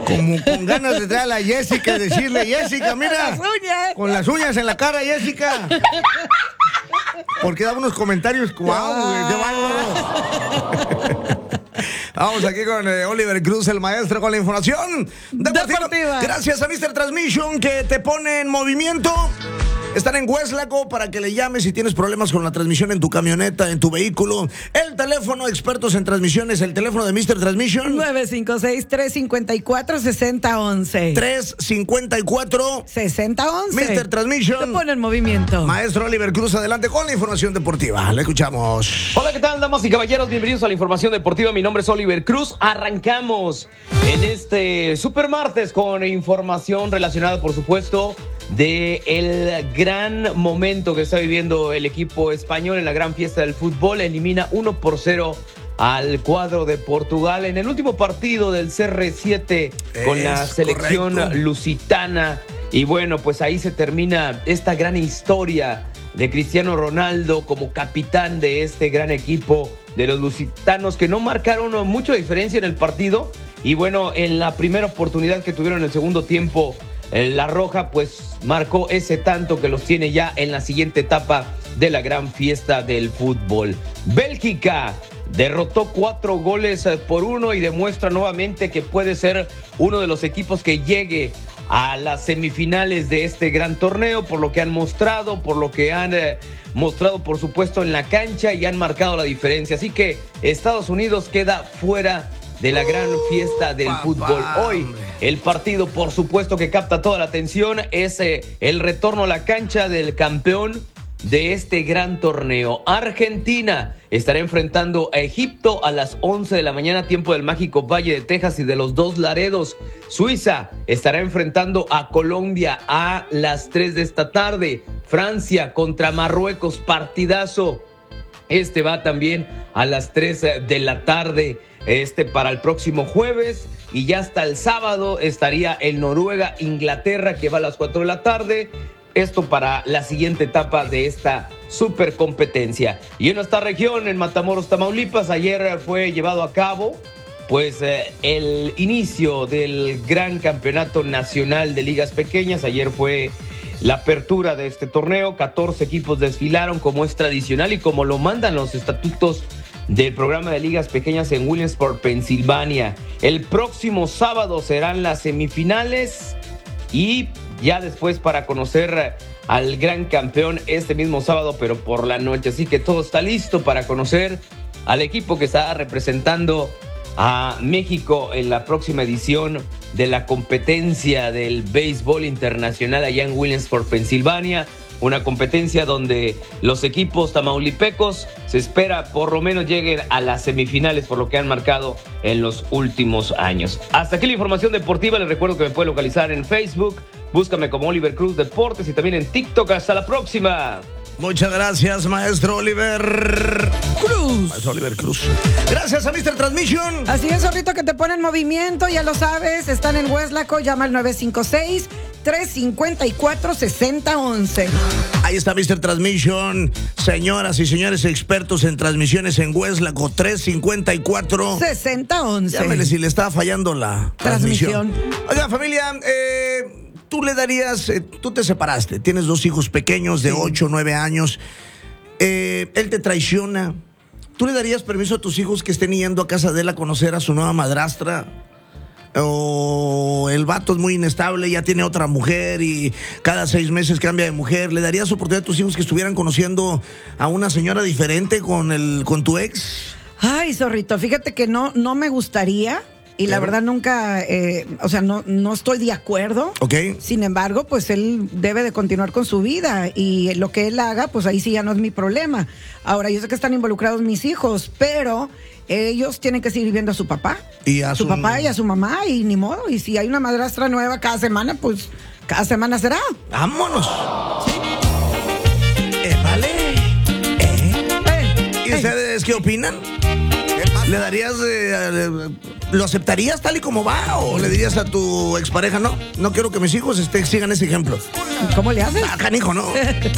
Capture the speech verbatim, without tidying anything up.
Como con ganas de traer a la Jessica y decirle, Jessica, mira. Las uñas. Con las uñas en la cara, Jessica. Porque daba unos comentarios, wow, qué bárbaro. Vamos aquí con eh, Oliver Cruz, el maestro, con la información deportiva. Deportiva. Gracias a mister Transmission, que te pone en movimiento. Están en Hueslaco para que le llames si tienes problemas con la transmisión en tu camioneta, en tu vehículo. El teléfono, expertos en transmisiones, el teléfono de mister Transmission. nueve cinco seis, tres cinco cuatro, seis cero uno uno. tres cinco cuatro. seis cero uno uno. mister Transmission. Te pone en movimiento. Maestro Oliver Cruz, adelante con la información deportiva. Le escuchamos. Hola, ¿qué tal, damas y caballeros? Bienvenidos a la información deportiva. Mi nombre es Oliver Cruz. Arrancamos en este super martes con información relacionada, por supuesto, de el gran momento que está viviendo el equipo español en la gran fiesta del fútbol. Elimina uno por cero al cuadro de Portugal en el último partido del C R siete con Es la selección correcto. lusitana. Y bueno, pues ahí se termina esta gran historia de Cristiano Ronaldo como capitán de este gran equipo de los lusitanos, que no marcaron mucha diferencia en el partido. Y bueno, en la primera oportunidad que tuvieron en el segundo tiempo, La Roja pues marcó ese tanto que los tiene ya en la siguiente etapa de la gran fiesta del fútbol. Bélgica derrotó cuatro goles por uno y demuestra nuevamente que puede ser uno de los equipos que llegue a las semifinales de este gran torneo, por lo que han mostrado, por lo que han eh, mostrado, por supuesto, en la cancha, y han marcado la diferencia. Así que Estados Unidos queda fuera de la gran fiesta del papá, fútbol. Hoy, el partido, por supuesto, que capta toda la atención es eh, el retorno a la cancha del campeón de este gran torneo. Argentina estará enfrentando a Egipto a las once de la mañana, tiempo del mágico Valle de Texas y de los Dos Laredos. Suiza estará enfrentando a Colombia a las tres de esta tarde. Francia contra Marruecos, partidazo. Este va también a las tres de la tarde. Este para el próximo jueves, y ya hasta el sábado estaría el Noruega-Inglaterra, que va a las cuatro de la tarde. Esto para la siguiente etapa de esta super competencia. Y en nuestra región, en Matamoros, Tamaulipas, ayer fue llevado a cabo pues eh, el inicio del gran campeonato nacional de ligas pequeñas. Ayer fue la apertura de este torneo. catorce equipos desfilaron, como es tradicional y como lo mandan los estatutos del programa de ligas pequeñas en Williamsport, Pensilvania. El próximo sábado serán las semifinales, y ya después para conocer al gran campeón este mismo sábado, pero por la noche. Así que todo está listo para conocer al equipo que está representando a México en la próxima edición de la competencia del béisbol internacional allá en Williamsport, Pensilvania. Una competencia donde los equipos tamaulipecos se espera por lo menos lleguen a las semifinales, por lo que han marcado en los últimos años. Hasta aquí la información deportiva. Les recuerdo que me pueden localizar en Facebook. Búscame como Oliver Cruz Deportes, y también en TikTok. Hasta la próxima. Muchas gracias, maestro Oliver Cruz. Maestro Oliver Cruz. Gracias a mister Transmission. Así es, zorrito, que te pone en movimiento, ya lo sabes. Están en Hueslaco, llama al nueve cinco seis, tres cinco cuatro, seis cero uno uno. Ahí está mister Transmission. Señoras y señores expertos en transmisiones en Hueslaco, tres cinco cuatro. seis cero uno uno. Llámele si le está fallando la transmisión. Transmisión. Oiga, familia, eh, tú le darías, eh, tú te separaste, tienes dos hijos pequeños de ocho, nueve años, eh, él te traiciona. ¿Tú le darías permiso a tus hijos que estén yendo a casa de él a conocer a su nueva madrastra? O el vato es muy inestable, ya tiene otra mujer y cada seis meses cambia de mujer. ¿Le darías oportunidad a tus hijos que estuvieran conociendo a una señora diferente con el con tu ex? Ay, zorrito, fíjate que no, no me gustaría. Y la Claro. verdad nunca, eh, o sea, no, no estoy de acuerdo. Ok. Sin embargo, pues él debe de continuar con su vida, y lo que él haga, pues ahí sí ya no es mi problema. Ahora, yo sé que están involucrados mis hijos, pero ellos tienen que seguir viendo a su papá. Y a su su- papá y a su mamá, y ni modo. Y si hay una madrastra nueva cada semana, pues cada semana será. ¡Vámonos! Eh, vale. Eh. Eh, ¿Y eh. ustedes qué opinan? ¿Le darías, eh, lo aceptarías tal y como va? ¿O le dirías a tu expareja, no, no quiero que mis hijos este, sigan ese ejemplo? ¿Cómo le haces? Ah, canijo, no.